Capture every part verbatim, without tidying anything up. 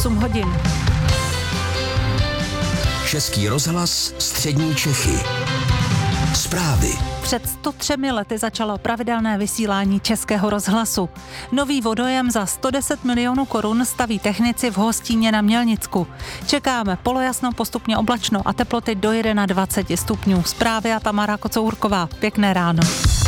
osm hodin. Český rozhlas Střední Čechy. Zprávy. Před sto třemi lety začalo pravidelné vysílání Českého rozhlasu. Nový vodojem za sto deset milionů korun staví technici v Hostíně na Mělnicku. Čekáme polojasno, postupně oblačno a teploty do dvacet jedna stupňů. Zprávy a Tamara Kocourková. Pěkné ráno.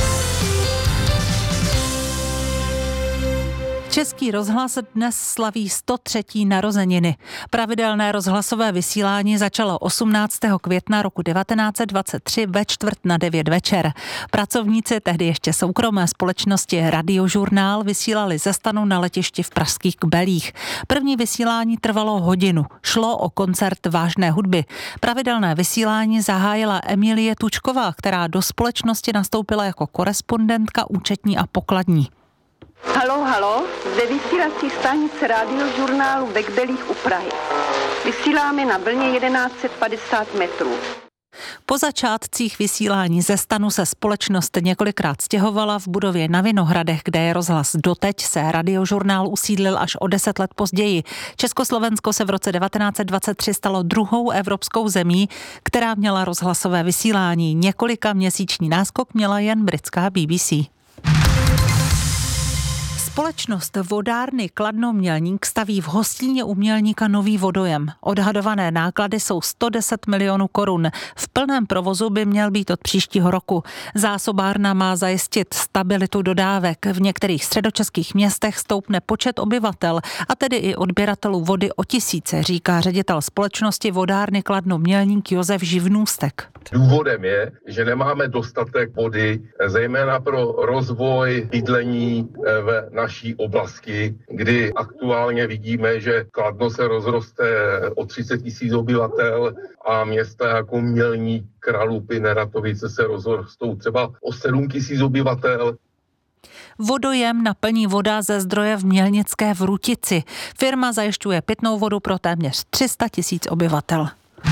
Český rozhlas dnes slaví sto třetí narozeniny. Pravidelné rozhlasové vysílání začalo osmnáctého května roku devatenáct set dvacet tři ve čtvrt na devět večer. Pracovníci tehdy ještě soukromé společnosti Radiožurnál vysílali ze stanu na letišti v pražských Kbelích. První vysílání trvalo hodinu. Šlo o koncert vážné hudby. Pravidelné vysílání zahájila Emilie Tučková, která do společnosti nastoupila jako korespondentka, účetní a pokladní. Halo, halo, zde vysílací stanice Radiožurnálu ve Kbelích u Prahy. Vysíláme na vlně jedenáct set padesát metrů. Po začátcích vysílání ze stanu se společnost několikrát stěhovala. V budově na Vinohradech, kde je rozhlas doteď, se Radiožurnál usídlil až o deset let později. Československo se v roce devatenáct set dvacet tři stalo druhou evropskou zemí, která měla rozhlasové vysílání. Několika měsíční náskok měla jen britská B B C. Společnost vodárny Kladno Mělník staví v Hostíně u Mělníka nový vodojem. Odhadované náklady jsou sto deset milionů korun. V plném provozu by měl být od příštího roku. Zásobárna má zajistit stabilitu dodávek. V některých středočeských městech stoupne počet obyvatel, a tedy i odběratelů vody o tisíce, říká ředitel společnosti vodárny Kladno Mělník Josef Živnůstek. Důvodem je, že nemáme dostatek vody, zejména pro rozvoj bydlení v naší oblasti, kdy aktuálně vidíme, že Kladno se rozroste o třicet tisíc obyvatel a města jako Mělník, Kralupy, Neratovice se rozrostou třeba o sedm tisíc obyvatel. Vodojem naplní voda ze zdroje v Mělnické Vrutici. Firma zajišťuje pitnou vodu pro téměř tři sta tisíc obyvatel.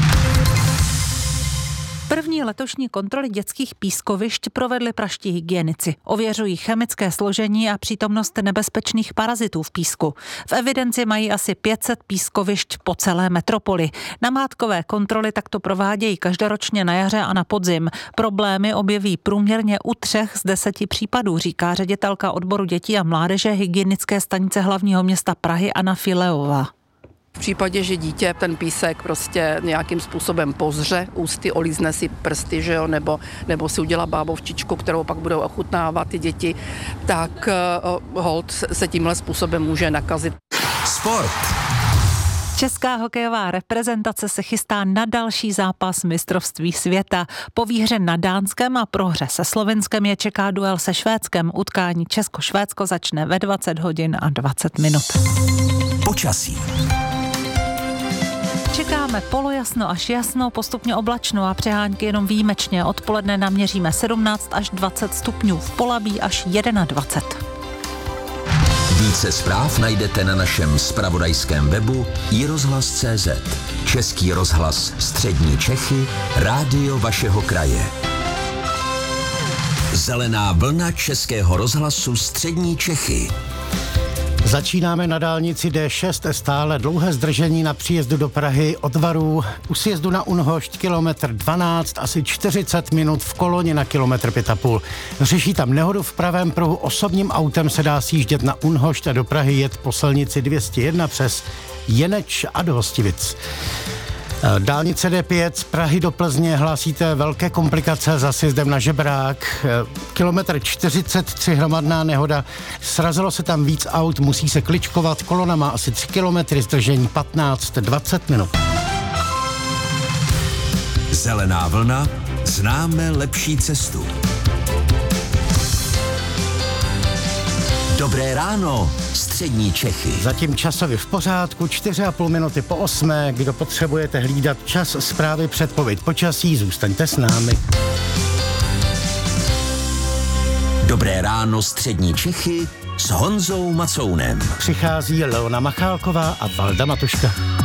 První letošní kontroly dětských pískovišť provedli pražští hygienici. Ověřují chemické složení a přítomnost nebezpečných parazitů v písku. V evidenci mají asi pět set pískovišť po celé metropoli. Namátkové kontroly takto provádějí každoročně na jaře a na podzim. Problémy objeví průměrně u třech z deseti případů, říká ředitelka odboru dětí a mládeže hygienické stanice hlavního města Prahy Anna Fileová. V případě, že dítě ten písek prostě nějakým způsobem pozře ústy, olízne si prsty, že jo, nebo, nebo si udělá bábovčičku, kterou pak budou ochutnávat ty děti, tak uh, hold se tímhle způsobem může nakazit. Sport. Česká hokejová reprezentace se chystá na další zápas mistrovství světa. Po výhře na Dánskem a prohře se Slovinskem je čeká duel se Švédskem. Utkání Česko-Švédsko začne ve dvacet hodin a dvacet minut. Počasí. Čekáme polojasno až jasno, postupně oblačno a přehánky jenom výjimečně. Odpoledne naměříme sedmnáct až dvacet stupňů, v Polabí až dvacet jedna. Více zpráv najdete na našem zpravodajském webu i rozhlas tečka cé zet. Český rozhlas Střední Čechy, rádio vašeho kraje. Zelená vlna Českého rozhlasu Střední Čechy. Začínáme na dálnici D šest, stále dlouhé zdržení na příjezdu do Prahy od Varů. U sjezdu na Unhošť kilometr dvanáct, asi čtyřicet minut, v Koloně na kilometr pět a půl. Řeší tam nehodu v pravém pruhu, osobním autem se dá sjíždět na Unhošť a do Prahy jet po silnici dvě stě jedna přes Jeneč a do Hostivic. Dálnice D pět z Prahy do Plzně hlásíte velké komplikace za sjezdem na Žebrák. Kilometr čtyřicet tři, hromadná nehoda. Srazilo se tam víc aut, musí se kličkovat. Kolona má asi tři kilometry, zdržení patnáct dvacet minut. Zelená vlna, známe lepší cestu. Dobré ráno, Střední Čechy. Zatím časově v pořádku, čtyři a půl minuty po osmé. Kdo potřebujete hlídat čas, zprávy, předpověď počasí, zůstaňte s námi. Dobré ráno, Střední Čechy s Honzou Macounem. Přichází Leona Machálková a Valda Matuška.